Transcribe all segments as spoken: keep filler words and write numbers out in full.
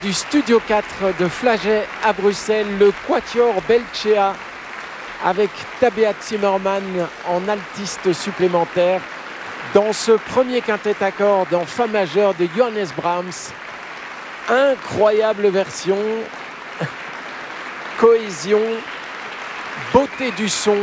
Du studio quatre de Flagey à Bruxelles, le Quatuor Belcea avec Tabea Zimmermann en altiste supplémentaire dans ce premier quintet à cordes en fa majeur de Johannes Brahms. Incroyable version, cohésion, beauté du son,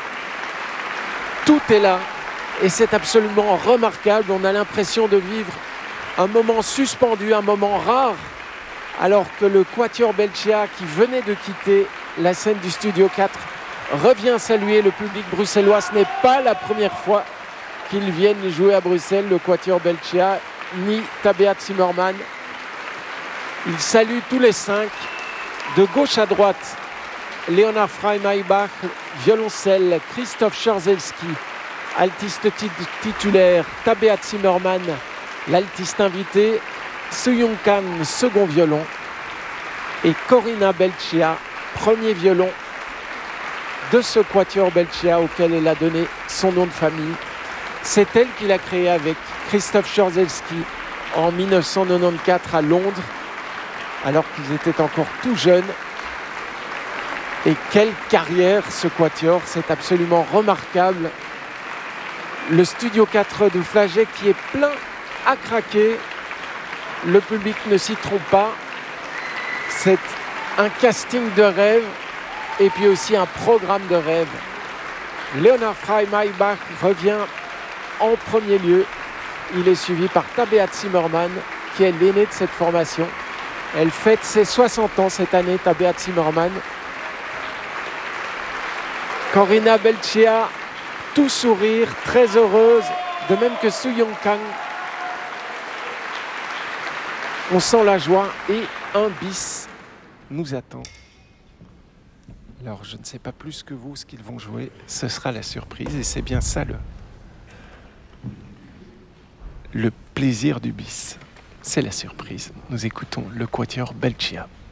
tout est là et c'est absolument remarquable. On a l'impression de vivre un moment suspendu, un moment rare, alors que le Quatuor Belcea, qui venait de quitter la scène du studio quatre, revient saluer le public bruxellois. Ce n'est pas la première fois qu'ils viennent jouer à Bruxelles, le Quatuor Belcea, ni Tabea Zimmermann. Ils saluent tous les cinq, de gauche à droite. Leonard Frey-Maybach, violoncelle, Christoph Scherzelski, altiste titulaire, Tabea Zimmermann, l'altiste invité, Soo-Young Kang, second violon, et Corinna Belcea, premier violon de ce Quatuor Belcea auquel elle a donné son nom de famille. C'est elle qui l'a créé avec Christoph Scherzelski en mille neuf cent quatre-vingt-quatorze à Londres, alors qu'ils étaient encore tout jeunes. Et quelle carrière ce Quatuor, c'est absolument remarquable. Le studio quatre de Flagey qui est plein à craquer. Le public ne s'y trompe pas. C'est un casting de rêve et puis aussi un programme de rêve. Leonard Frey-Maybach revient en premier lieu. Il est suivi par Tabea Zimmermann, qui est l'aînée de cette formation. Elle fête ses soixante ans cette année, Tabea Zimmermann. Corinna Belcea, tout sourire, très heureuse, de même que Soo-Young Kang. On sent la joie et un bis nous attend. Alors je ne sais pas plus que vous ce qu'ils vont jouer, ce sera la surprise et c'est bien ça le, le plaisir du bis. C'est la surprise. Nous écoutons le Quatuor Belcea.